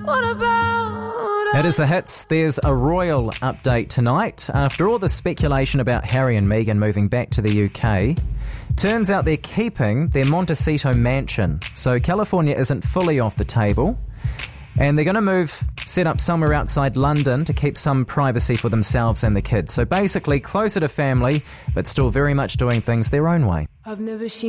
It is the hits. There's a royal update tonight. After all the speculation about Harry and Meghan moving back to the UK, turns out they're keeping their Montecito mansion. So California isn't fully off the table. And they're going to set up somewhere outside London to keep some privacy for themselves and the kids. So basically closer to family, but still very much doing things their own way. I've never seen